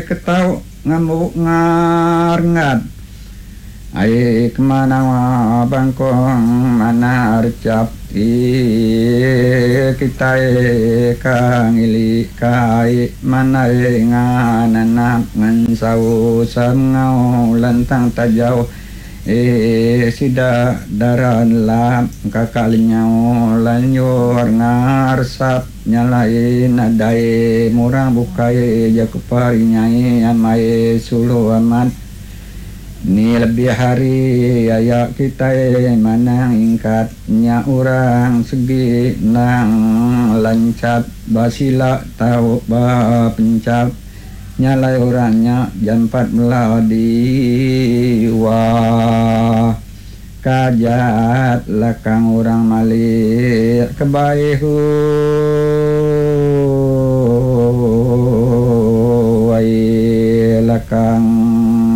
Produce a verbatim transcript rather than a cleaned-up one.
ketau ngamuk ngar-ngat ai kemana bangkong mana recap i kita kang ili kai mana ngananap ngan sau sangau lantang tajau eh sida daran lap kakalinyau lanyor ngarsap nyalain adai murang bukai jakuparinyai amai sulu amat ni lebih hari ayak kita manang ingkatnya orang segi nang lancat basila tahu ba pencap nyalai orangnya jampat meladi wah kajat lakang orang malik kebaihu wai lakang